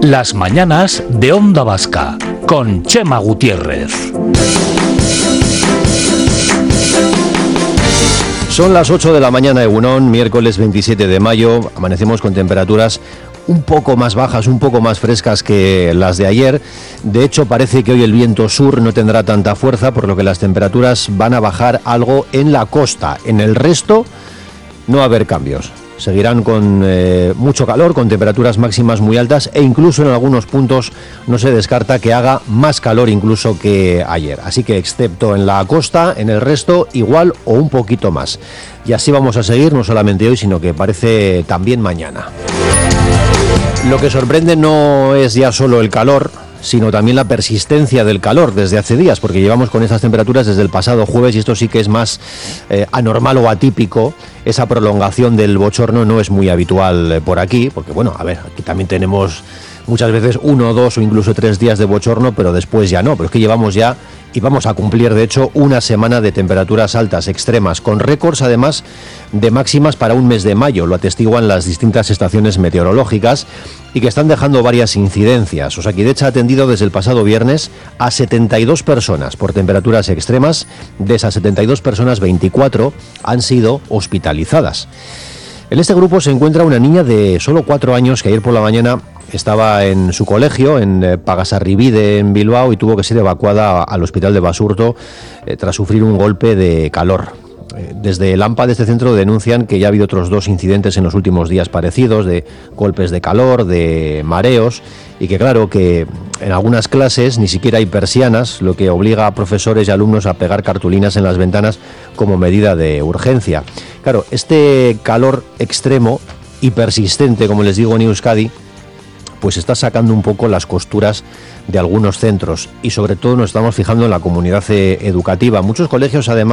Las mañanas de Onda Vasca, con Chema Gutiérrez. Son las 8 de la mañana, Egunon, miércoles 27 de mayo. Amanecemos con temperaturas un poco más bajas, un poco más frescas que las de ayer. De hecho, parece que hoy el viento sur no tendrá tanta fuerza, por lo que las temperaturas van a bajar algo en la costa. En el resto no va a haber cambios. Seguirán con mucho calor, con temperaturas máximas muy altas e incluso en algunos puntos no se descarta que haga más calor incluso que ayer. Así que excepto en la costa, en el resto igual o un poquito más. Y así vamos a seguir, no solamente hoy, sino que parece también mañana. Lo que sorprende no es ya solo el calor, sino también la persistencia del calor desde hace días, porque llevamos con esas temperaturas desde el pasado jueves y esto sí que es más anormal o atípico. Esa prolongación del bochorno no es muy habitual por aquí, porque bueno, a ver, aquí también tenemos muchas veces 1, 2 o incluso 3 días de bochorno, pero después ya no, pero es que llevamos ya y vamos a cumplir de hecho una semana de temperaturas altas extremas, con récords además de máximas para un mes de mayo, lo atestiguan las distintas estaciones meteorológicas y que están dejando varias incidencias. Osakidetza ha atendido desde el pasado viernes a 72 personas por temperaturas extremas. De esas 72 personas, 24 han sido hospitalizadas. En este grupo se encuentra una niña de solo 4 años que ayer por la mañana estaba en su colegio, en Pagasarribide, en Bilbao, y tuvo que ser evacuada al hospital de Basurto tras sufrir un golpe de calor. Desde el AMPA de este centro denuncian que ya ha habido otros 2 incidentes en los últimos días parecidos, de golpes de calor, de mareos, y que claro, que en algunas clases ni siquiera hay persianas, lo que obliga a profesores y alumnos a pegar cartulinas en las ventanas como medida de urgencia. Claro, este calor extremo y persistente, como les digo, en Euskadi, pues está sacando un poco las costuras de algunos centros y sobre todo nos estamos fijando en la comunidad educativa. Muchos colegios además